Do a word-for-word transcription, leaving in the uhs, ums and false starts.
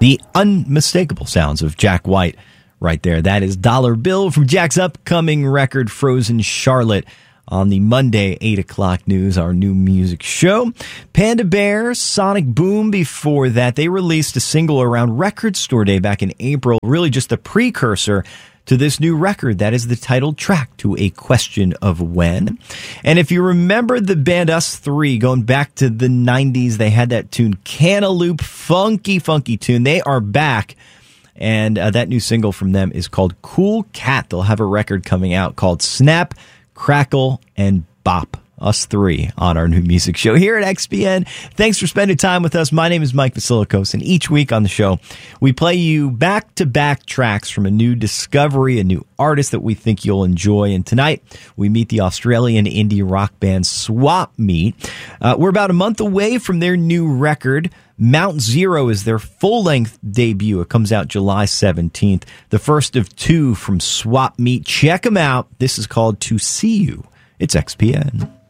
The unmistakable sounds of Jack White right there. That is Dollar Bill from Jack's upcoming record, Frozen Charlotte, on the Monday eight o'clock news, our new music show. Panda Bear, Sonic Boom before that. They released a single around Record Store Day back in April, really just the precursor to this new record. That is the title track to A Question of When. And if you remember the band Us Three, going back to the nineties, they had that tune, Cantaloupe, funky, funky tune. They are back. And uh, that new single from them is called Cool Cat. They'll have a record coming out called Snap, Crackle, and Bop. Us Three on our new music show here at X P N. Thanks for spending time with us. My name is Mike Vasilikos, and each week on the show, we play you back-to-back tracks from a new discovery, a new artist that we think you'll enjoy. And tonight, we meet the Australian indie rock band Swap Meet. Uh, we're about a month away from their new record. Mount Zero is their full-length debut. It comes out July seventeenth. The first of two from Swap Meet. Check them out. This is called To See You. It's X P N.